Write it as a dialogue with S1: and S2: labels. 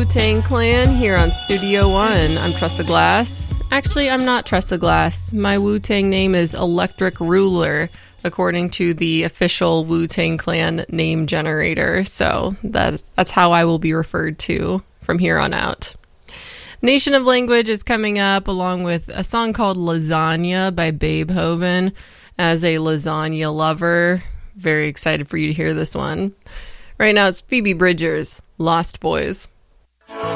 S1: Wu-Tang Clan here on Studio One. I'm Tressa Glass. Actually, I'm not Tressa Glass. My Wu-Tang name is Electric Ruler, according to the official Wu-Tang Clan name generator. So that's how I will be referred to from here on out. Nation of Language is coming up along with a song called Lasagna by Beethoven. As a lasagna lover, very excited for you to hear this one. Right now it's Phoebe Bridgers, Lost Boys.